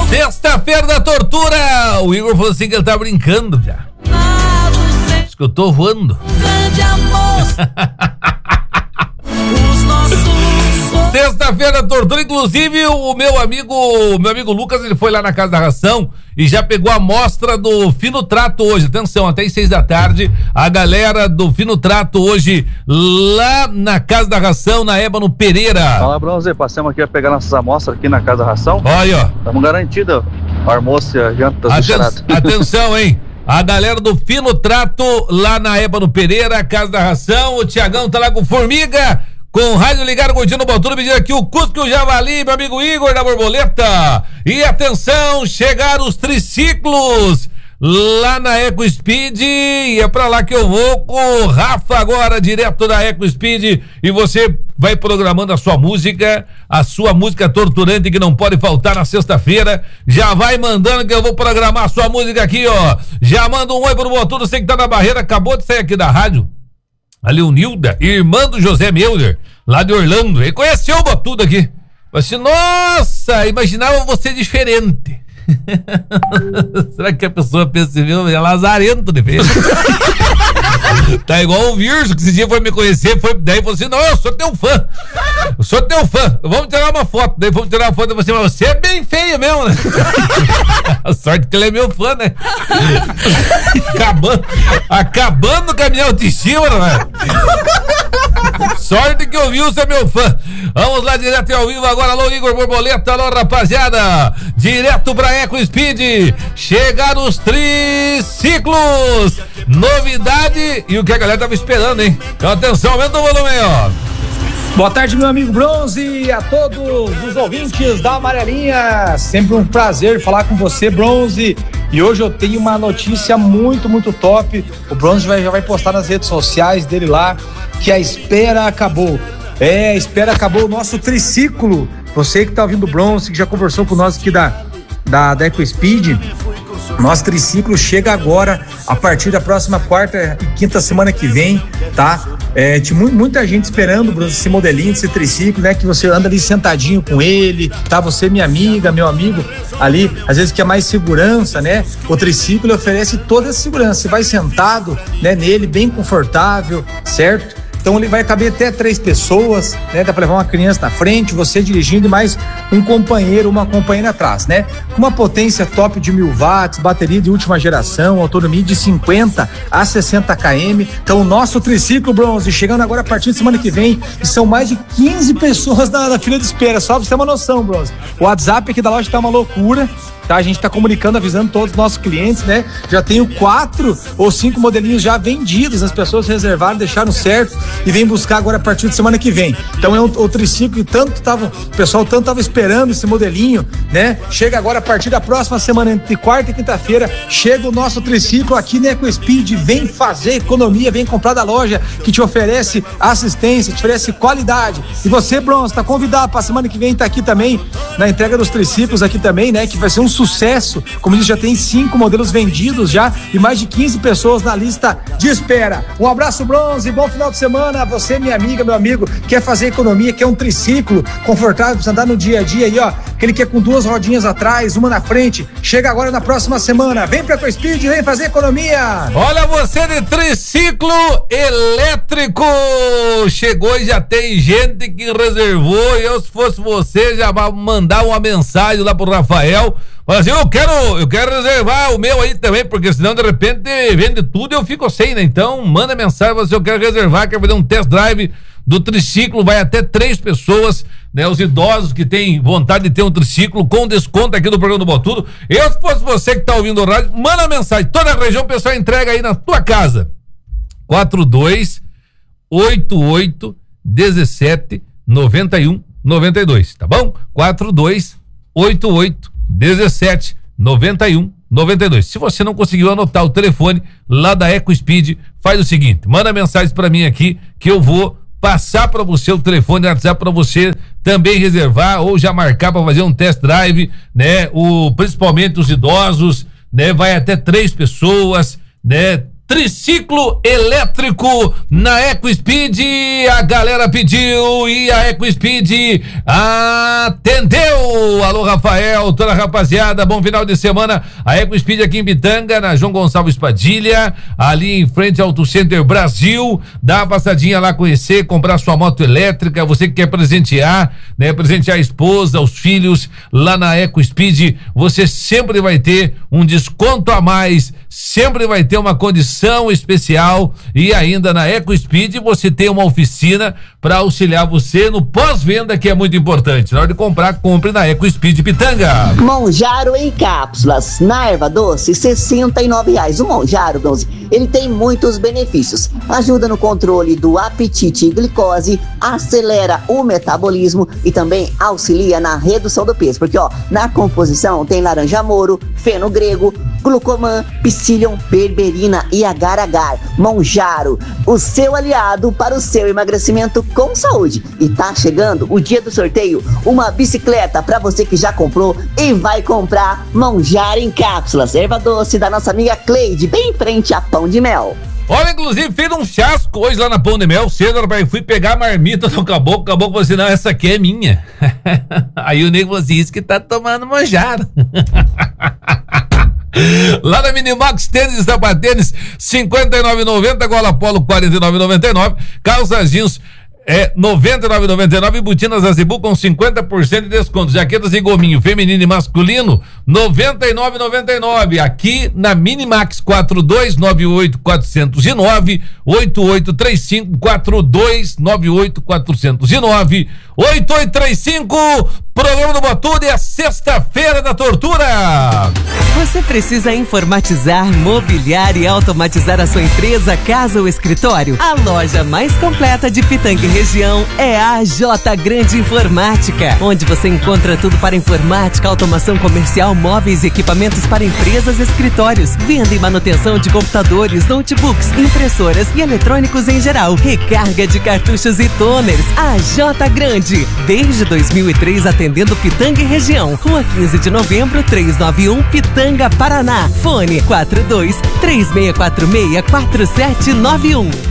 Sexta-feira da tortura. O Igor falou assim que ele tá brincando já. Acho que eu tô voando. Sexta-feira da tortura, inclusive o meu amigo Lucas, ele foi lá na Casa da Ração e já pegou a amostra do Fino Trato hoje. Atenção, até às 6 da tarde, a galera do Fino Trato hoje lá na Casa da Ração, na Ébano Pereira. Fala, Bronze, passamos aqui a pegar nossas amostras aqui na Casa da Ração. Olha, ó. Estamos garantidos, almoço e a janta do Atenção, hein? A galera do Fino Trato lá na Ébano Pereira, Casa da Ração. O Tiagão tá lá com formiga, com o rádio ligado, curtindo o Botudo, pedindo aqui o Cusco e o Javali, meu amigo Igor da Borboleta. E atenção, chegaram os triciclos lá na Eco Speed, e é pra lá que eu vou com o Rafa agora, direto da Eco Speed, e você vai programando a sua música torturante que não pode faltar na sexta-feira. Já vai mandando que eu vou programar a sua música aqui, ó. Já manda um oi pro Botudo, você que tá na barreira, acabou de sair aqui da rádio. A Leonilda, irmã do José Melder, lá de Orlando, ele conheceu o Botudo aqui. Assim, nossa, imaginava você diferente. Será que a pessoa pensa, viu? É lazarento de vez. Tá igual o Virso, que esse dia foi me conhecer, daí falou assim, não, eu sou teu fã, vamos tirar uma foto, daí vamos tirar uma foto, mas você é bem feio mesmo, né? A sorte que ele é meu fã, né? Acabando com a minha autoestima, não é? Sorte que eu vi, você é meu fã. Vamos lá, direto e ao vivo agora. Alô, Igor Borboleta, alô, rapaziada. Direto pra Eco Speed. Chegaram os triciclos. Novidade e o que a galera tava esperando, hein? Então, atenção, aumenta o volume aí, ó. Boa tarde, meu amigo Bronze, e a todos os ouvintes da Amarelinha. Sempre um prazer falar com você, Bronze. E hoje eu tenho uma notícia muito, muito top. O Bronze já vai postar nas redes sociais dele lá que a espera acabou. A espera acabou. O nosso triciclo, você que tá ouvindo o Bronze, que já conversou com nós aqui da Eco Speed, nosso triciclo chega agora, a partir da próxima quarta e quinta semana que vem, tá? Tinha muita gente esperando, Bruno, esse modelinho, esse triciclo, né? Que você anda ali sentadinho com ele, tá? Você, minha amiga, meu amigo, ali, às vezes quer mais segurança, né? O triciclo ele oferece toda a segurança. Você vai sentado, né, nele, bem confortável, certo? Então ele vai caber até 3 pessoas, né? Dá pra levar uma criança na frente, você dirigindo e mais um companheiro, uma companheira atrás, né? Com uma potência top de 1000 watts, bateria de última geração, autonomia de 50 a 60 km. Então o nosso triciclo, Bronze, chegando agora a partir de semana que vem, e são mais de 15 pessoas na fila de espera, só pra você ter uma noção, Bronze. O WhatsApp aqui da loja tá uma loucura, tá? A gente tá comunicando, avisando todos os nossos clientes, né? Já tenho 4 ou 5 modelinhos já vendidos, as pessoas reservaram, deixaram certo e vem buscar agora a partir de semana que vem. Então é o triciclo que o pessoal tanto tava esperando esse modelinho, né? Chega agora a partir da próxima semana, entre quarta e quinta-feira, chega o nosso triciclo aqui na Eco Speed. Vem fazer economia, vem comprar da loja que te oferece assistência, te oferece qualidade. E você, Bronze, tá convidado pra semana que vem, tá aqui também na entrega dos triciclos aqui também, né? Que vai ser um sucesso. Como disse, já tem 5 modelos vendidos já e mais de 15 pessoas na lista de espera. Um abraço, Bronze, bom final de semana. Você, minha amiga, meu amigo, quer fazer economia, quer um triciclo confortável pra você andar no dia a dia aí, ó, aquele que é com 2 rodinhas atrás, uma na frente. Chega agora na próxima semana. Vem pra Eco Speed, vem fazer economia. Olha, você de triciclo elétrico chegou e já tem gente que reservou. E eu, se fosse você, já vai mandar uma mensagem lá pro Rafael. Mas assim, eu quero reservar o meu aí também, porque senão de repente vende tudo e eu fico sem, né? Então manda mensagem, você, eu quero reservar, quero fazer um test drive do triciclo, vai até 3 pessoas, né? Os idosos que têm vontade de ter um triciclo com desconto aqui do programa do Botudo. Eu, se fosse você que tá ouvindo o rádio, manda mensagem, toda a região, o pessoal entrega aí na tua casa. 4288 17 91 92, tá bom? 4288 17 91 92. Se você não conseguiu anotar o telefone lá da Eco Speed, faz o seguinte, manda mensagem para mim aqui que eu vou passar para você o telefone do WhatsApp para você também reservar ou já marcar para fazer um test drive, né? Principalmente os idosos, né? Vai até 3 pessoas, né? triciclo elétrico na EcoSpeed. A galera pediu e a EcoSpeed atendeu. Alô, Rafael, toda a rapaziada, bom final de semana. A EcoSpeed aqui em Pitanga, na João Gonçalves Padilha, ali em frente ao Auto Center Brasil. Dá uma passadinha lá, conhecer, comprar sua moto elétrica. Você que quer presentear, né? Presentear a esposa, os filhos, lá na EcoSpeed, você sempre vai ter um desconto a mais, sempre vai ter uma condição especial, e ainda na EcoSpeed você tem uma oficina para auxiliar você no pós-venda, que é muito importante. Na hora de comprar, compre na EcoSpeed Pitanga. Monjaro em cápsulas, na erva doce, R$69. O Monjaro, ele tem muitos benefícios. Ajuda no controle do apetite e glicose, acelera o metabolismo e também auxilia na redução do peso, porque na composição tem laranja-moro, feno grego, glucoman, psyllium, berberina e agar-agar. Monjaro, o seu aliado para o seu emagrecimento com saúde. E tá chegando o dia do sorteio, uma bicicleta para você que já comprou e vai comprar. Monjaro em cápsulas, erva doce da nossa amiga Cleide, bem em frente a Pão de Mel. Olha, inclusive, fiz um chasco hoje lá na Pão de Mel, cedo, fui pegar a marmita do caboclo, o caboclo falou assim, não, essa aqui é minha. Aí o nego falou assim, isso que tá tomando Monjaro. Lá na Minimax, tênis e sapatênis, R$59,90, gola polo R$49,99, calças jeans R$99,99 e botinas Azebu com 50% de desconto. Jaquetas e gominho feminino e masculino R$99,99. Aqui na Minimax, 4298-409 8835-4298-409 8835. Programa do Botudo é a sexta-feira da tortura. Você precisa informatizar, mobiliar e automatizar a sua empresa, casa ou escritório? A loja mais completa de Pitanga e região é a J Grande Informática, onde você encontra tudo para informática, automação comercial, móveis e equipamentos para empresas e escritórios, venda e manutenção de computadores, notebooks, impressoras e eletrônicos em geral, recarga de cartuchos e toners. A J Grande, desde 2003 atendendo Pitanga e região. Rua 15 de novembro, 391, Pitanga, Paraná. Fone 42 3646 4791.